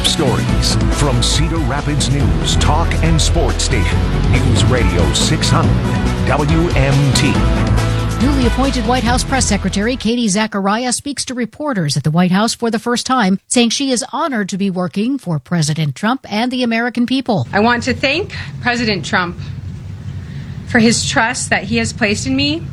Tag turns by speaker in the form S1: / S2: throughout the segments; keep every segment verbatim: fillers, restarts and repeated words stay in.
S1: top stories from Cedar Rapids News, Talk and Sports Station. News Radio six hundred W M T.
S2: Newly appointed White House Press Secretary Katie Zachariah speaks to reporters at the White House for the first time, saying she is honored to be working for President Trump and the American people.
S3: I want to thank President Trump for his trust that he has placed in me.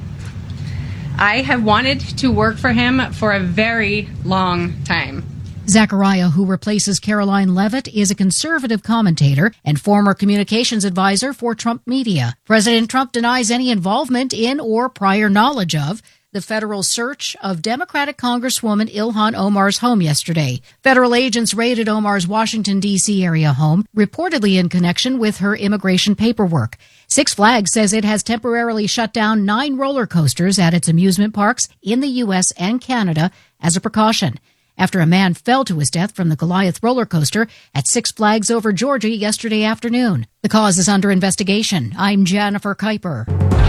S3: I have wanted to work for him for a very long time.
S2: Zachariah, who replaces Caroline Levitt, is a conservative commentator and former communications advisor for Trump Media. President Trump denies any involvement in or prior knowledge of the federal search of Democratic Congresswoman Ilhan Omar's home yesterday. Federal agents raided Omar's Washington, D C area home, reportedly in connection with her immigration paperwork. Six Flags says it has temporarily shut down nine roller coasters at its amusement parks in the U S and Canada as a precaution, after a man fell to his death from the Goliath roller coaster at Six Flags Over Georgia yesterday afternoon. The cause is under investigation. I'm Jennifer Kuiper.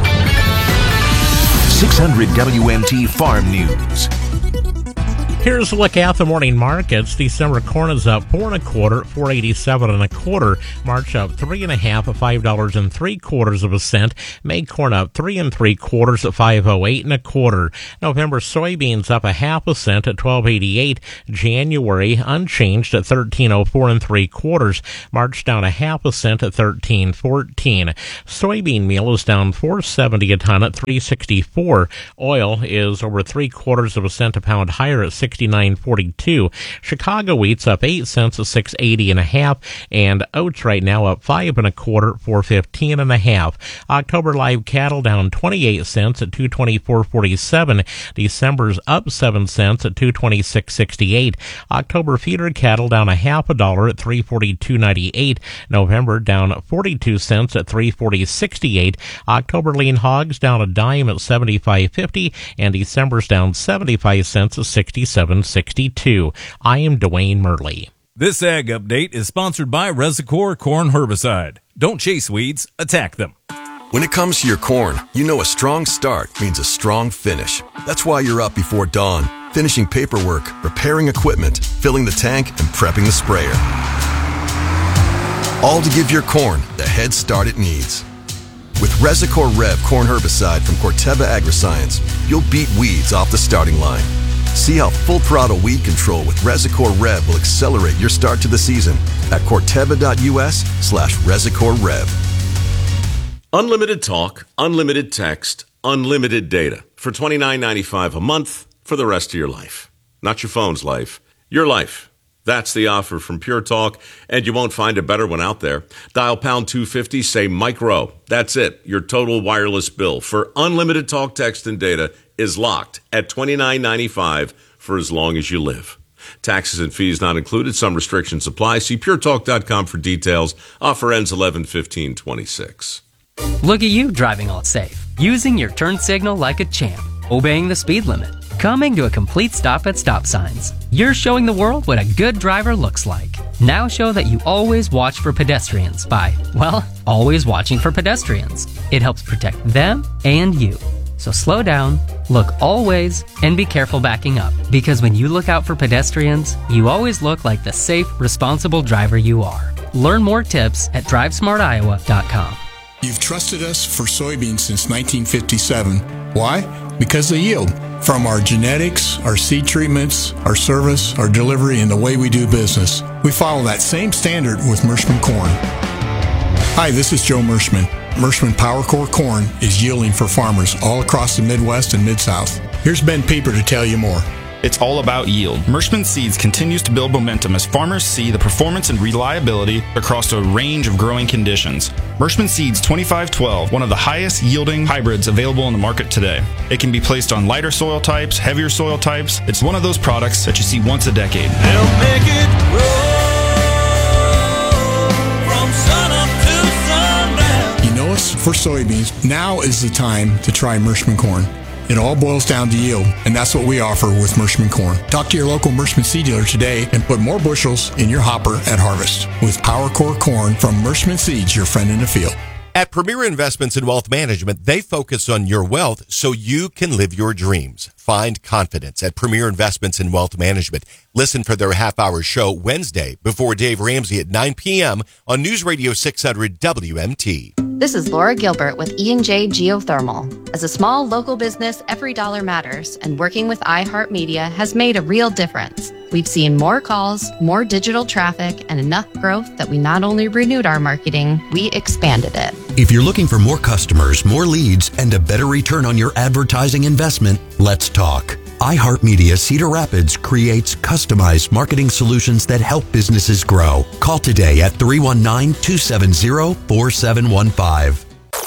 S1: six hundred W M T Farm News.
S4: Here's a look at the morning markets. December corn is up four and a quarter, four eighty-seven and a quarter. March up three and a half at five dollars and three quarters of a cent. May corn up three and three quarters at five oh eight and a quarter. November soybeans up a half a cent at twelve eighty-eight. January unchanged at thirteen oh four and three quarters. March down a half a cent at thirteen fourteen. Soybean meal is down four seventy a ton at three sixty-four. Oil is over three quarters of a cent a pound higher at sixty-nine forty-two. Chicago wheat's up eight cents at six eighty and a half, and oats right now up five and a quarter, four fifteen and a half. October live cattle down twenty-eight cents at two twenty-four forty-seven. December's up seven cents at two twenty-six sixty-eight. October feeder cattle down a half a dollar at three forty-two ninety-eight. November down forty-two cents at three forty sixty-eight. October lean hogs down a dime at seventy-five fifty, and December's down seventy-five cents at sixty-seven sixty-two. I am Dwayne Murley.
S5: This Ag Update is sponsored by Resicor Corn Herbicide. Don't chase weeds, attack them.
S6: When it comes to your corn, you know a strong start means a strong finish. That's why you're up before dawn, finishing paperwork, repairing equipment, filling the tank, and prepping the sprayer. All to give your corn the head start it needs. With Resicor Rev Corn Herbicide from Corteva Agriscience, you'll beat weeds off the starting line. See how full throttle weed control with Resicor Rev will accelerate your start to the season at corteva.us slash Resicor Rev.
S7: Unlimited talk, unlimited text, unlimited data for twenty-nine ninety-five a month for the rest of your life. Not your phone's life, your life. That's the offer from Pure Talk, and you won't find a better one out there. Dial pound two fifty, say Mike Rowe. That's it. Your total wireless bill for unlimited talk, text, and data is locked at twenty-nine ninety-five for as long as you live. Taxes and fees not included. Some restrictions apply. See pure talk dot com for details. Offer ends eleven fifteen twenty-six.
S8: Look at you driving all safe, using your turn signal like a champ, obeying the speed limit, coming to a complete stop at stop signs. You're showing the world what a good driver looks like. Now show that you always watch for pedestrians by, well, always watching for pedestrians. It helps protect them and you. So slow down, look always, and be careful backing up. Because when you look out for pedestrians, you always look like the safe, responsible driver you are. Learn more tips at drive smart iowa dot com.
S9: You've trusted us for soybeans since nineteen fifty-seven. Why? Because they yield. From our genetics, our seed treatments, our service, our delivery, and the way we do business, we follow that same standard with Mershman Corn. Hi, this is Joe Mershman. Mershman PowerCore Corn is yielding for farmers all across the Midwest and Mid-South. Here's Ben Pieper to tell you more.
S10: It's all about yield. Mershman Seeds continues to build momentum as farmers see the performance and reliability across a range of growing conditions. Mershman Seeds twenty-five twelve, one of the highest yielding hybrids available in the market today. It can be placed on lighter soil types, heavier soil types. It's one of those products that you see once a decade.
S11: They'll make it grow from sun up to sundown.
S9: You know us for soybeans. Now is the time to try Mershman Corn. It all boils down to yield, and that's what we offer with Mershman Corn. Talk to your local Mershman seed dealer today and put more bushels in your hopper at harvest with PowerCore Corn from Mershman Seeds, your friend in the field.
S12: At Premier Investments in Wealth Management, they focus on your wealth so you can live your dreams. Find confidence at Premier Investments in Wealth Management. Listen for their half-hour show Wednesday before Dave Ramsey at nine p.m. on News Radio six hundred W M T.
S13: This is Laura Gilbert with E and J Geothermal. As a small local business, every dollar matters, and working with iHeartMedia has made a real difference. We've seen more calls, more digital traffic, and enough growth that we not only renewed our marketing, we expanded it.
S14: If you're looking for more customers, more leads, and a better return on your advertising investment, let's talk. iHeartMedia Cedar Rapids creates customized marketing solutions that help businesses grow. Call today at three one nine, two seven zero, four seven one five.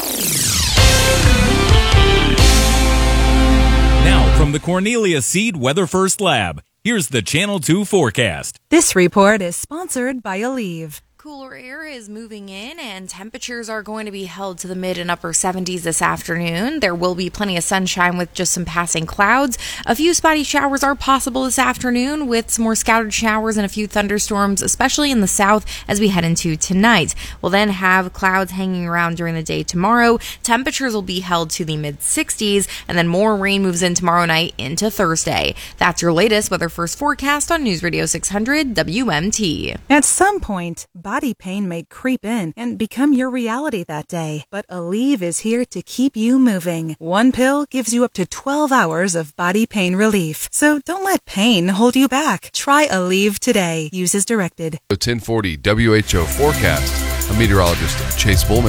S5: Now from the Cornelia Seed Weather First Lab, here's the Channel two forecast.
S15: This report is sponsored by Aleve.
S16: Cooler air is moving in and temperatures are going to be held to the mid and upper seventies this afternoon. There will be plenty of sunshine with just some passing clouds. A few spotty showers are possible this afternoon with some more scattered showers and a few thunderstorms, especially in the south as we head into tonight. We'll then have clouds hanging around during the day tomorrow. Temperatures will be held to the mid sixties and then more rain moves in tomorrow night into Thursday. That's your latest Weather First forecast on News Radio six hundred W M T.
S15: At some point, body pain may creep in and become your reality that day, but Aleve is here to keep you moving. One pill gives you up to twelve hours of body pain relief. So don't let pain hold you back. Try Aleve today. Use as directed.
S17: The ten forty W H O forecast. I'm meteorologist Chase Bullman.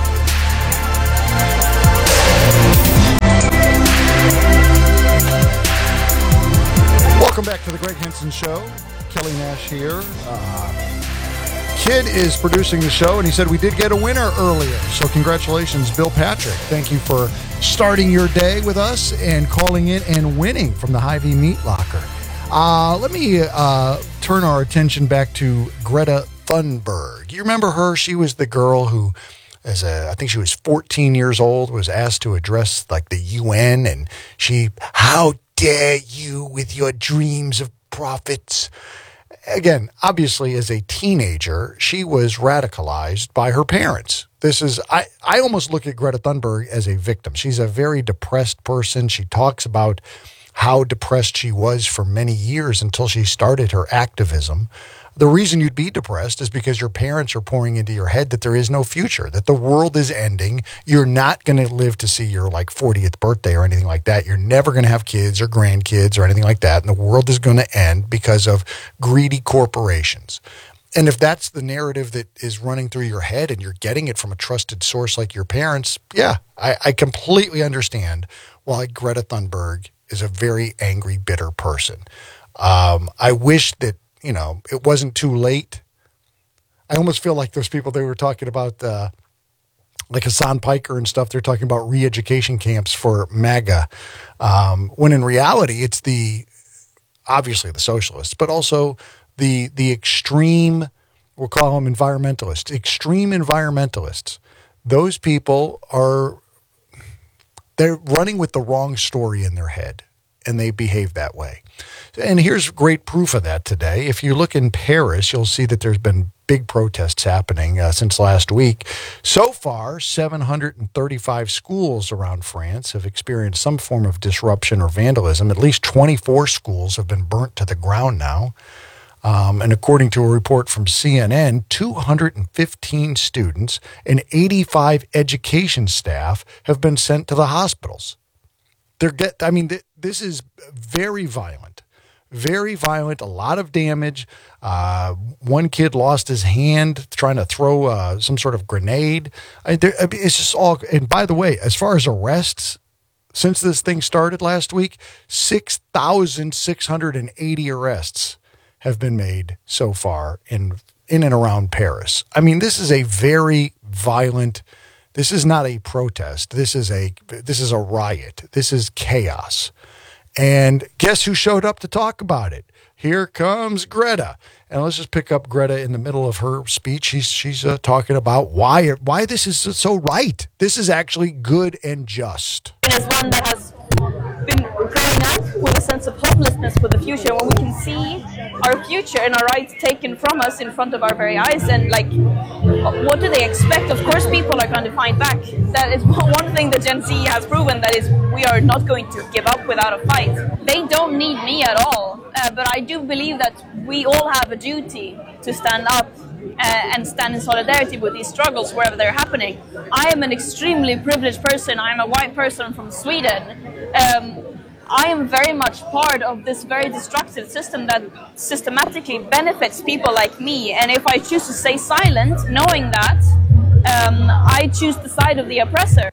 S18: Welcome back to the Greg Henson Show. Kelly Nash here. Uh, Kid is producing the show, and he said we did get a winner earlier. So congratulations, Bill Patrick. Thank you for starting your day with us and calling in and winning from the Hy-Vee Meat Locker. Uh, let me uh, turn our attention back to Greta Thunberg. You remember her? She was the girl who, as a, I think she was fourteen years old, was asked to address like the U N, and she, how dare you with your dreams of profits? Again, obviously, as a teenager, she was radicalized by her parents. This is, I, I almost look at Greta Thunberg as a victim. She's a very depressed person. She talks about how depressed she was for many years until she started her activism. The reason you'd be depressed is because your parents are pouring into your head that there is no future, that the world is ending. You're not going to live to see your like fortieth birthday or anything like that. You're never going to have kids or grandkids or anything like that. And the world is going to end because of greedy corporations. And if that's the narrative that is running through your head and you're getting it from a trusted source like your parents, yeah, I, I completely understand why Greta Thunberg is a very angry, bitter person. Um, I wish that, you know, it wasn't too late. I almost feel like those people they were talking about, uh, like Hassan Piker and stuff, they're talking about re-education camps for MAGA. Um, when in reality, it's the, obviously the socialists, but also the, the extreme, we'll call them environmentalists, extreme environmentalists. Those people are, they're running with the wrong story in their head, and they behave that way. And here's great proof of that today. If you look in Paris, you'll see that there's been big protests happening uh, since last week. So far, seven hundred thirty-five schools around France have experienced some form of disruption or vandalism. At least twenty-four schools have been burnt to the ground now. Um, and according to a report from C N N, two hundred fifteen students and eighty-five education staff have been sent to the hospitals. They're get, I mean, th- this is very violent. Very violent, a lot of damage. Uh, one kid lost his hand trying to throw uh, some sort of grenade. I, there, I mean, it's just all, and by the way, as far as arrests, since this thing started last week, six thousand six hundred eighty arrests have been made so far in, in and around Paris. I mean, this is a very violent, this is not a protest. This is a, this is a riot. This is chaos. And guess who showed up to talk about it? Here comes Greta. And let's just pick up Greta in the middle of her speech. She's she's uh, talking about why why this is so right. This is actually good and just.
S19: As one that has been growing up with a sense of hopelessness for the future, when we can see our future and our rights taken from us in front of our very eyes, and like what do they expect? Of course, people are going to fight back. That is one thing that Gen Z has proven, that is, we are not going to give up without a fight. They don't need me at all, uh, but I do believe that we all have a duty to stand up uh, and stand in solidarity with these struggles wherever they're happening. I am an extremely privileged person. I'm a white person from Sweden. Um, I am very much part of this very destructive system that systematically benefits people like me. And if I choose to stay silent, knowing that, um, I choose the side of the oppressor.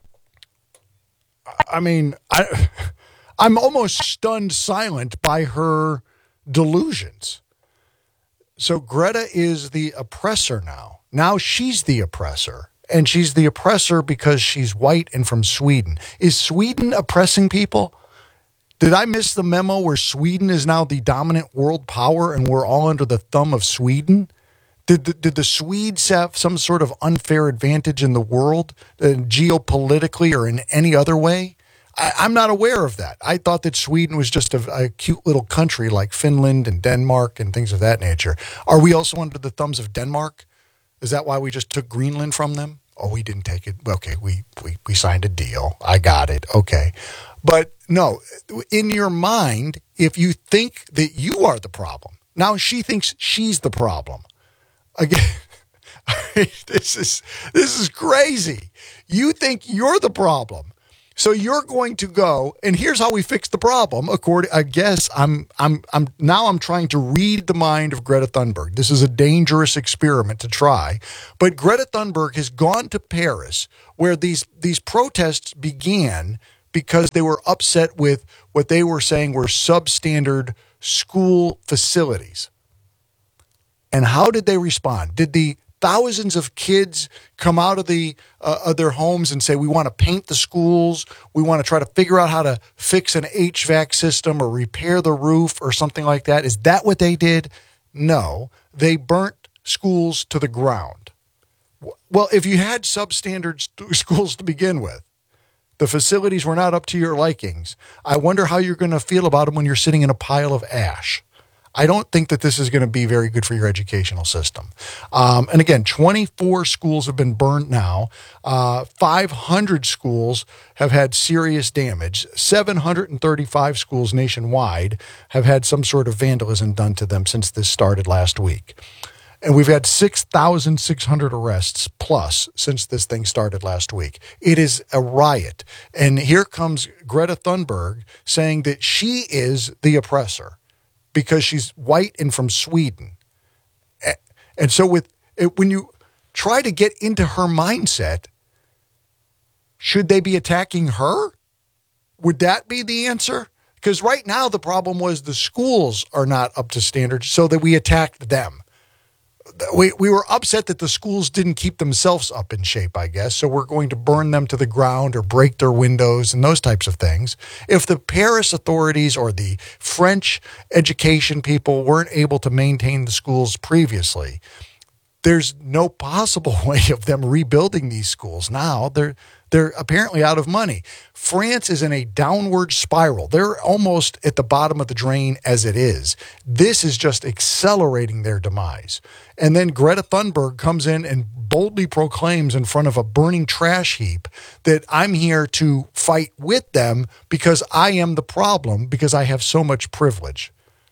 S18: I mean, I, I'm almost stunned silent by her delusions. So Greta is the oppressor now. Now she's the oppressor. And she's the oppressor because she's white and from Sweden. Is Sweden oppressing people? Did I miss the memo where Sweden is now the dominant world power and we're all under the thumb of Sweden? Did the, did the Swedes have some sort of unfair advantage in the world, uh, geopolitically or in any other way? I, I'm not aware of that. I thought that Sweden was just a, a cute little country like Finland and Denmark and things of that nature. Are we also under the thumbs of Denmark? Is that why we just took Greenland from them? Oh, we didn't take it. Okay, we, we, we signed a deal. I got it. Okay. But no, in your mind, if you think that you are the problem, now she thinks she's the problem. Again, this is this is crazy. You think you're the problem. So you're going to go, and here's how we fix the problem. According, I guess I'm I'm I'm now I'm trying to read the mind of Greta Thunberg. This is a dangerous experiment to try. But Greta Thunberg has gone to Paris, where these these protests began because they were upset with what they were saying were substandard school facilities. And how did they respond? Did the thousands of kids come out of the uh, of their homes and say, we want to paint the schools, we want to try to figure out how to fix an H V A C system or repair the roof or something like that? Is that what they did? No, they burnt schools to the ground. Well, if you had substandard st- schools to begin with, the facilities were not up to your likings, I wonder how you're going to feel about them when you're sitting in a pile of ash. I don't think that this is going to be very good for your educational system. Um, and again, twenty-four schools have been burned now. Uh, five hundred schools have had serious damage. seven hundred thirty-five schools nationwide have had some sort of vandalism done to them since this started last week. And we've had six thousand six hundred arrests plus since this thing started last week. It is a riot. And here comes Greta Thunberg saying that she is the oppressor because she's white and from Sweden. And so with when you try to get into her mindset, should they be attacking her? Would that be the answer? Because right now the problem was the schools are not up to standard, so that we attacked them. We we were upset that the schools didn't keep themselves up in shape, I guess, so we're going to burn them to the ground or break their windows and those types of things. If the Paris authorities or the French education people weren't able to maintain the schools previously, there's no possible way of them rebuilding these schools now. They're they're apparently out of money. France is in a downward spiral. They're almost at the bottom of the drain as it is. This is just accelerating their demise. And then Greta Thunberg comes in and boldly proclaims in front of a burning trash heap that I'm here to fight with them because I am the problem, because I have so much privilege.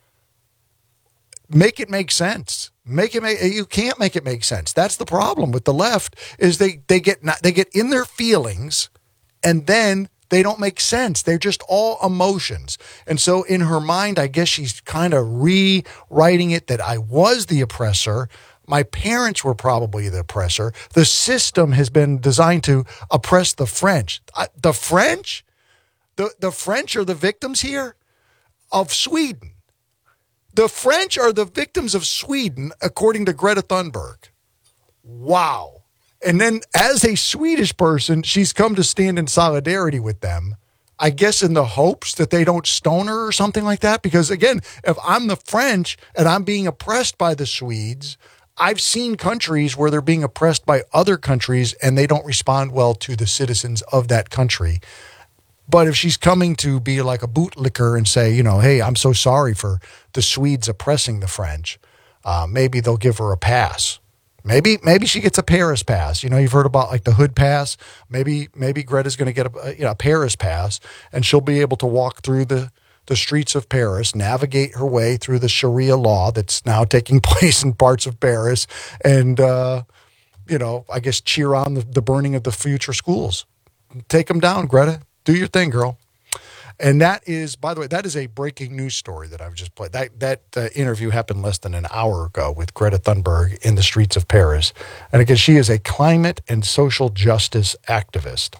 S18: Make it make sense. Make it make, you can't make it make sense. That's the problem with the left, is they they get they get in their feelings and then they don't make sense. They're just all emotions. And so in her mind, I guess she's kind of rewriting it that I was the oppressor. My parents were probably the oppressor. The system has been designed to oppress the French. I, the French? The, the French are the victims here of Sweden. The French are the victims of Sweden, according to Greta Thunberg. Wow. And then as a Swedish person, she's come to stand in solidarity with them, I guess in the hopes that they don't stone her or something like that. Because again, if I'm the French and I'm being oppressed by the Swedes, I've seen countries where they're being oppressed by other countries and they don't respond well to the citizens of that country. But if she's coming to be like a bootlicker and say, you know, hey, I'm so sorry for the Swedes oppressing the French, uh, maybe they'll give her a pass. Maybe maybe she gets a Paris pass. You know, you've heard about like the hood pass. Maybe maybe Greta's going to get a, you know, a Paris pass, and she'll be able to walk through the, the streets of Paris, navigate her way through the Sharia law that's now taking place in parts of Paris, and, uh, you know, I guess cheer on the, the burning of the future schools. Take them down, Greta. Do your thing, girl. And that is, by the way, that is a breaking news story that I've just played. That that uh, interview happened less than an hour ago with Greta Thunberg in the streets of Paris. And again, she is a climate and social justice activist.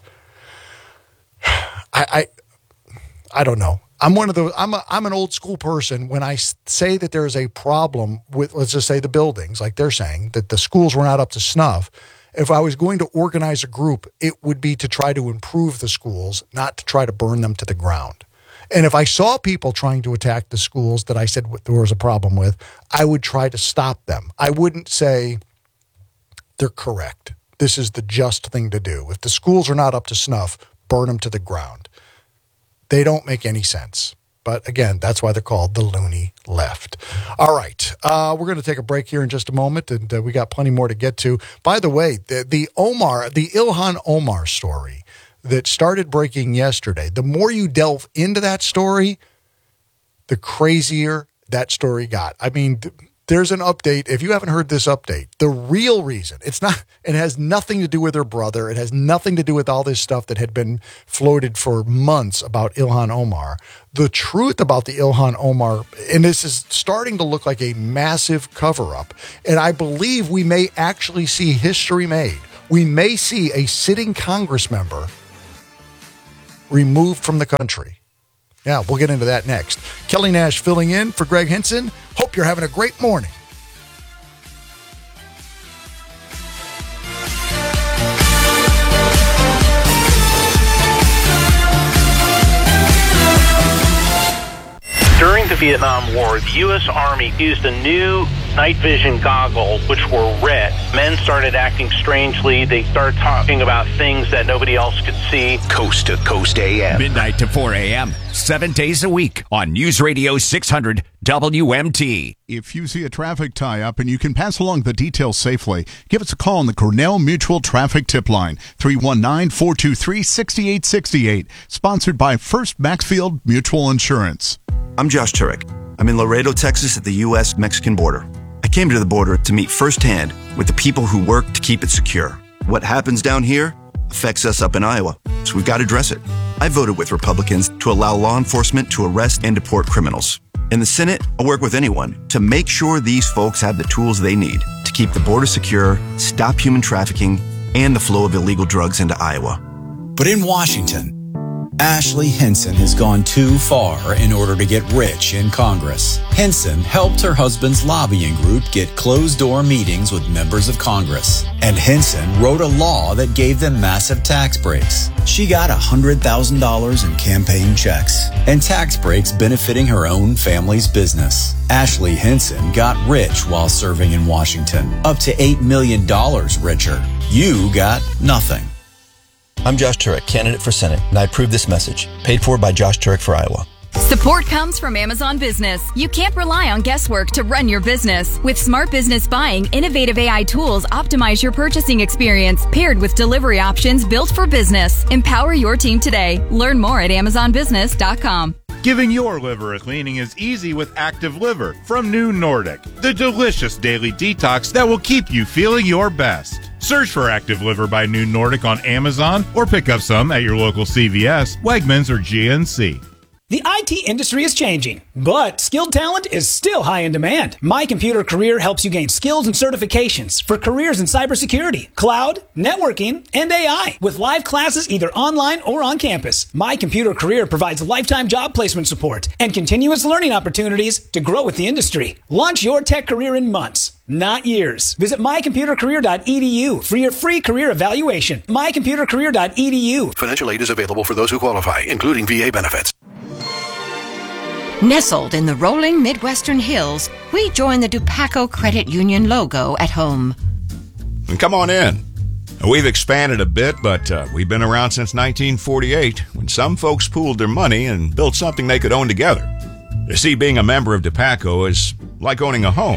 S18: I I, I don't know. I'm one of those, I'm a, I'm an old school person. When I say that there is a problem with, let's just say the buildings, like they're saying, that the schools were not up to snuff, if I was going to organize a group, it would be to try to improve the schools, not to try to burn them to the ground. And if I saw people trying to attack the schools that I said there was a problem with, I would try to stop them. I wouldn't say they're correct. This is the just thing to do. If the schools are not up to snuff, burn them to the ground. They don't make any sense. But again, that's why they're called the loony left. All right. Uh, we're going to take a break here in just a moment, and uh, we got plenty more to get to. By the way, the, the Omar, the Ilhan Omar story that started breaking yesterday, the more you delve into that story, the crazier that story got. I mean, th- there's an update. If you haven't heard this update, the real reason, it's not, it has nothing to do with her brother. It has nothing to do with all this stuff that had been floated for months about Ilhan Omar. The truth about the Ilhan Omar, and this is starting to look like a massive cover-up, and I believe we may actually see history made. We may see a sitting Congress member removed from the country. Yeah, we'll get into that next. Kelly Nash filling in for Greg Henson. Hope you're having a great morning.
S20: During the Vietnam War, the U S Army used a new night vision goggle, which were red. Men started acting strangely. They started talking about things that nobody else could see.
S21: Coast to Coast A M. Midnight to four a.m. Seven days a week on News Radio six hundred W M T.
S22: If you see a traffic tie-up and you can pass along the details safely, give us a call on the Cornell Mutual Traffic Tip Line, three one nine, four two three, six eight six eight, sponsored by First Maxfield Mutual Insurance.
S23: I'm Josh Turek. I'm in Laredo, Texas at the U S Mexican border. I came to the border to meet firsthand with the people who work to keep it secure. What happens down here affects us up in Iowa, so we've got to address it. I voted with Republicans to allow law enforcement to arrest and deport criminals. In the Senate, I'll work with anyone to make sure these folks have the tools they need to keep the border secure, stop human trafficking, and the flow of illegal drugs into Iowa.
S24: But in Washington, Ashley Hinson has gone too far in order to get rich in Congress. Hinson helped her husband's lobbying group get closed-door meetings with members of Congress. And Hinson wrote a law that gave them massive tax breaks. She got one hundred thousand dollars in campaign checks and tax breaks benefiting her own family's business. Ashley Hinson got rich while serving in Washington, up to eight million dollars richer. You got nothing.
S25: I'm Josh Turek, candidate for Senate, and I approve this message. Paid for by Josh Turek for Iowa.
S26: Support comes from Amazon Business. You can't rely on guesswork to run your business. With Smart Business Buying, innovative A I tools optimize your purchasing experience, paired with delivery options built for business. Empower your team today. Learn more at amazon business dot com.
S27: Giving your liver a cleaning is easy with Active Liver from New Nordic, the delicious daily detox that will keep you feeling your best. Search for Active Liver by New Nordic on Amazon or pick up some at your local C V S, Wegmans, or G N C.
S28: The I T industry is changing, but skilled talent is still high in demand. My Computer Career helps you gain skills and certifications for careers in cybersecurity, cloud, networking, and A I with live classes either online or on campus. My Computer Career provides lifetime job placement support and continuous learning opportunities to grow with the industry. Launch your tech career in months, not years. Visit my computer career dot e d u for your free career evaluation. my computer career dot e d u.
S29: Financial aid is available for those who qualify, including V A benefits.
S30: Nestled in the rolling Midwestern hills, we join the Dupaco Credit Union logo at home.
S31: And come on in. We've expanded a bit, but uh, we've been around since nineteen forty-eight, when some folks pooled their money and built something they could own together. You see, being a member of Dupaco is like owning a home.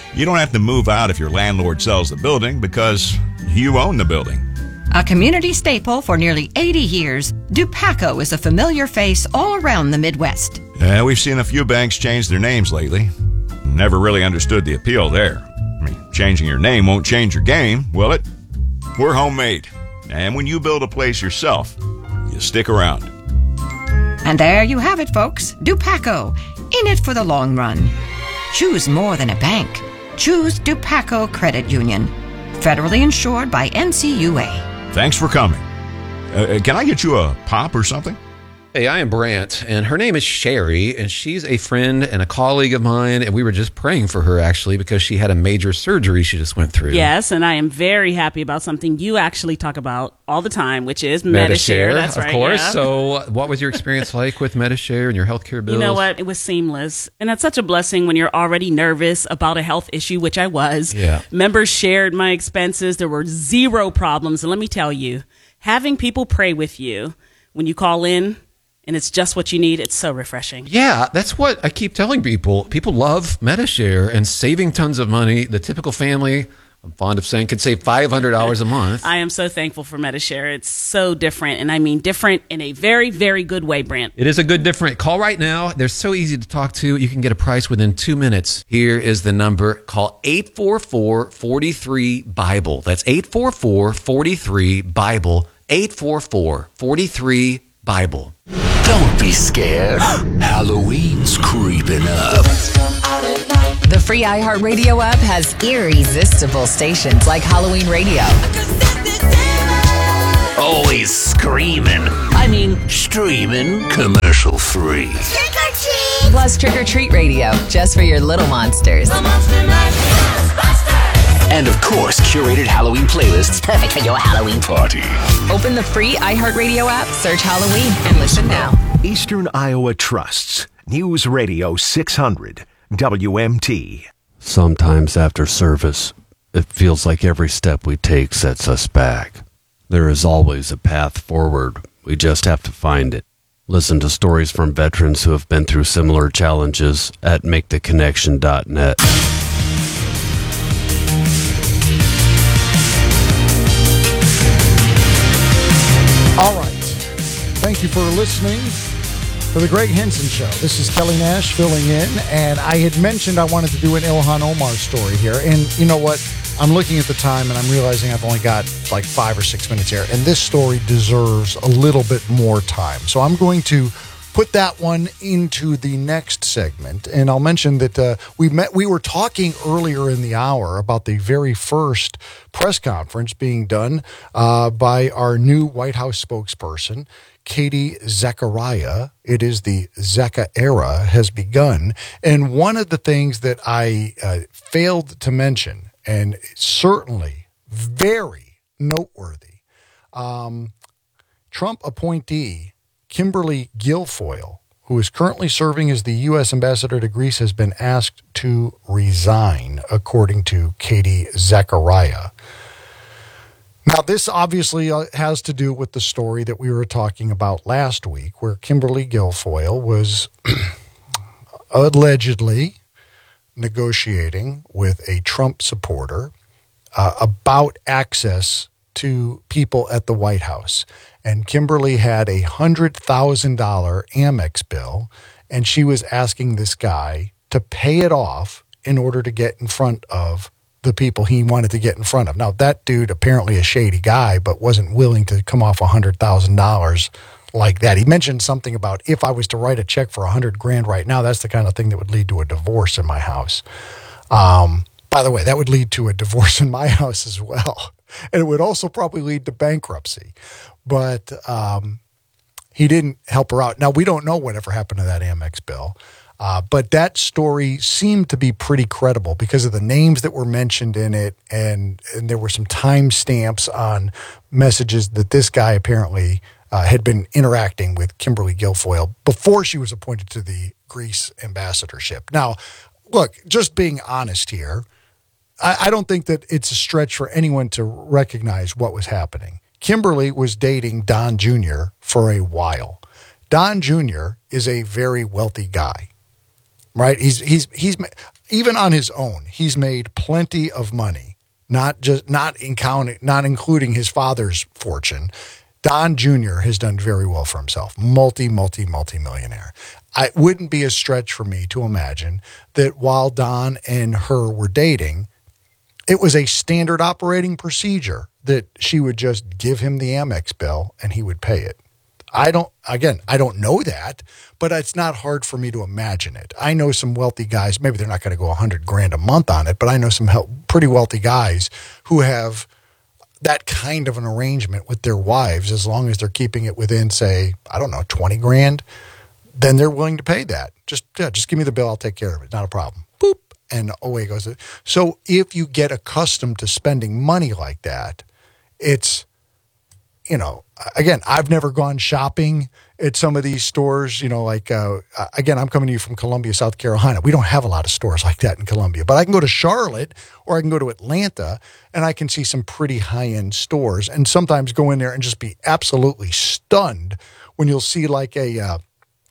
S31: You don't have to move out if your landlord sells the building because you own the building.
S30: A community staple for nearly eighty years, Dupaco is a familiar face all around the Midwest.
S31: Uh, we've seen a few banks change their names lately. Never really understood the appeal there. I mean, changing your name won't change your game, will it? We're homemade. And when you build a place yourself, you stick around.
S30: And there you have it, folks. Dupaco, in it for the long run. Choose more than a bank. Choose Dupaco Credit Union. Federally insured by N C U A.
S31: Thanks for coming. Uh, can I get you a pop or something?
S1: Hey, I am Brant, and her name is Sherry, and she's a friend and a colleague of mine, and we were just praying for her, actually, because she had a major surgery she just went through.
S2: Yes, and I am very happy about something you actually talk about all the time, which is Medi-Share. That's
S1: of
S2: right,
S1: course.
S2: yeah.
S1: So what was your experience like with Medi-Share and your healthcare bills?
S2: You know what? It was seamless. And that's such a blessing when you're already nervous about a health issue, which I was.
S1: Yeah.
S2: Members shared my expenses. There were zero problems. And let me tell you, having people pray with you when you call in, and it's just what you need, it's so refreshing.
S1: Yeah, that's what I keep telling people. People love Medi-Share and saving tons of money. The typical family, I'm fond of saying, could save five hundred dollars a month.
S2: I am so thankful for Medi-Share. It's so different, and I mean different in a very, very good way, Brant.
S1: It is a good different. Call right now. They're so easy to talk to. You can get a price within two minutes. Here is the number. Call eight four four, four three, BIBLE. That's eight four four, four three, BIBLE. eight four four, four three, BIBLE.
S3: Don't be scared. Halloween's creeping up.
S4: The free iHeartRadio app has irresistible stations like Halloween Radio.
S3: Always screaming. I mean, streaming commercial free.
S4: Trick or treat! Plus Trick or Treat Radio, just for your little monsters.
S3: And of course, curated Halloween playlists perfect for your Halloween party.
S4: Open the free iHeartRadio app, search Halloween, and listen now.
S6: Eastern Iowa Trusts, News Radio six hundred, W M T.
S7: Sometimes after service, it feels like every step we take sets us back. There is always a path forward. We just have to find it. Listen to stories from veterans who have been through similar challenges at make the connection dot net.
S18: All right. Thank you for listening to the Greg Henson Show. This is Kelly Nash filling in, and I had mentioned I wanted to do an Ilhan Omar story here. And you know what? I'm looking at the time, and I'm realizing I've only got like five or six minutes here, and this story deserves a little bit more time. So I'm going to put that one into the next segment, and I'll mention that uh, we met. We were talking earlier in the hour about the very first press conference being done uh, by our new White House spokesperson, Katie Zachariah. It is the Zeka era has begun, and one of the things that I uh, failed to mention, and certainly very noteworthy, um, Trump appointee Kimberly Guilfoyle, who is currently serving as the U S ambassador to Greece, has been asked to resign, according to Katie Zachariah. Now, this obviously has to do with the story that we were talking about last week, where Kimberly Guilfoyle was allegedly negotiating with a Trump supporter uh, about access to people at the White House. And Kimberly had a one hundred thousand dollars Amex bill, and she was asking this guy to pay it off in order to get in front of the people he wanted to get in front of. Now, that dude, apparently a shady guy, but wasn't willing to come off one hundred thousand dollars like that. He mentioned something about, if I was to write a check for one hundred grand right now, that's the kind of thing that would lead to a divorce in my house. Um, by the way, that would lead to a divorce in my house as well. And it would also probably lead to bankruptcy. But um, he didn't help her out. Now, we don't know whatever happened to that Amex bill. Uh, but that story seemed to be pretty credible because of the names that were mentioned in it. And, and there were some timestamps on messages that this guy apparently uh, had been interacting with Kimberly Guilfoyle before she was appointed to the Greece ambassadorship. Now, look, just being honest here, I, I don't think that it's a stretch for anyone to recognize what was happening. Kimberly was dating Don Junior for a while. Don Junior is a very wealthy guy, right? He's he's he's even on his own, he's made plenty of money. Not just not in counting, not including his father's fortune. Don Junior has done very well for himself. Multi, multi, multi millionaire. It wouldn't be a stretch for me to imagine that while Don and her were dating, it was a standard operating procedure that she would just give him the Amex bill and he would pay it. I don't, again, I don't know that, but it's not hard for me to imagine it. I know some wealthy guys, maybe they're not going to go a hundred grand a month on it, but I know some help, pretty wealthy guys who have that kind of an arrangement with their wives, as long as they're keeping it within, say, I don't know, twenty grand, then they're willing to pay that. Just, yeah, just give me the bill. I'll take care of it. Not a problem. Boop. And away goes it. So if you get accustomed to spending money like that, it's, you know, again, I've never gone shopping at some of these stores, you know, like, uh, again, I'm coming to you from Columbia, South Carolina. We don't have a lot of stores like that in Columbia, but I can go to Charlotte or I can go to Atlanta and I can see some pretty high-end stores and sometimes go in there and just be absolutely stunned when you'll see like a, uh,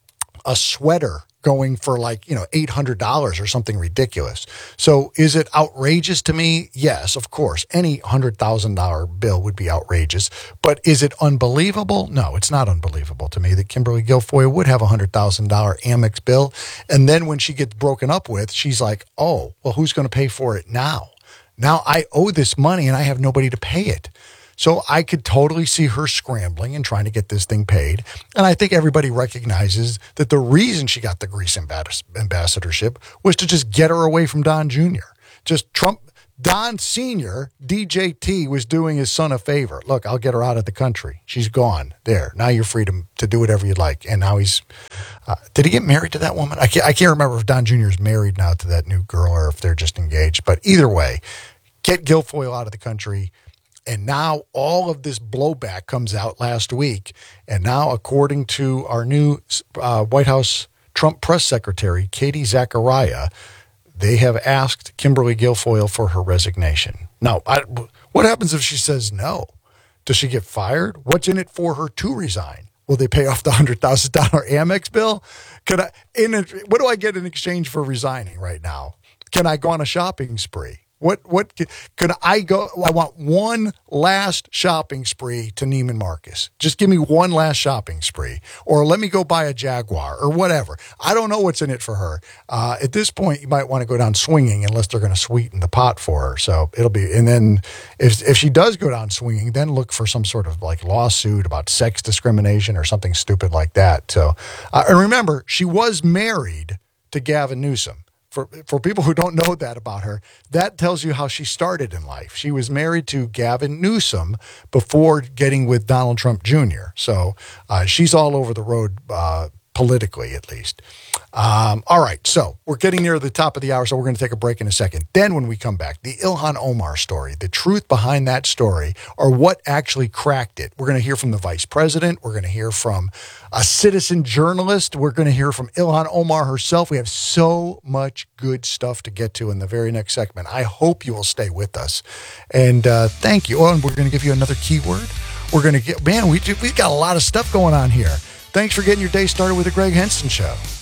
S18: a sweater going for like, you know, eight hundred dollars or something ridiculous. So is it outrageous to me? Yes, of course. Any one hundred thousand dollars bill would be outrageous. But is it unbelievable? No, it's not unbelievable to me that Kimberly Guilfoyle would have a one hundred thousand dollars Amex bill. And then when she gets broken up with, she's like, oh, well, who's going to pay for it now? Now I owe this money and I have nobody to pay it. So I could totally see her scrambling and trying to get this thing paid. And I think everybody recognizes that the reason she got the Greece ambassadorship was to just get her away from Don Junior Just Trump, Don Senior, D J T was doing his son a favor. Look, I'll get her out of the country. She's gone. There. Now you're free to, to do whatever you'd like. And now he's, uh, did he get married to that woman? I can't, I can't remember if Don Junior is married now to that new girl or if they're just engaged. But either way, get Guilfoyle out of the country. And now all of this blowback comes out last week. And now, according to our new uh, White House Trump press secretary, Katie Zachariah, they have asked Kimberly Guilfoyle for her resignation. Now, I, what happens if she says no? Does she get fired? What's in it for her to resign? Will they pay off the one hundred thousand dollars Amex bill? Could I, in a, what do I get in exchange for resigning right now? Can I go on a shopping spree? What, what, could I go? I want one last shopping spree to Neiman Marcus. Just give me one last shopping spree, or let me go buy a Jaguar or whatever. I don't know what's in it for her. Uh, at this point, you might want to go down swinging unless they're going to sweeten the pot for her. So it'll be, and then if, if she does go down swinging, then look for some sort of like lawsuit about sex discrimination or something stupid like that. So, uh, and remember, she was married to Gavin Newsom. For, for people who don't know that about her, that tells you how she started in life. She was married to Gavin Newsom before getting with Donald Trump Junior So uh, she's all over the road uh, politically, at least. Um, all right, so we're getting near the top of the hour, so we're going to take a break in a second. Then when we come back, the Ilhan Omar story, the truth behind that story, or what actually cracked it. We're going to hear from the vice president. We're going to hear from a citizen journalist. We're going to hear from Ilhan Omar herself. We have so much good stuff to get to in the very next segment. I hope you will stay with us. And uh, thank you. Oh, and we're going to give you another keyword. We're going to get, man, we, we've got a lot of stuff going on here. Thanks for getting your day started with the Greg Henson Show.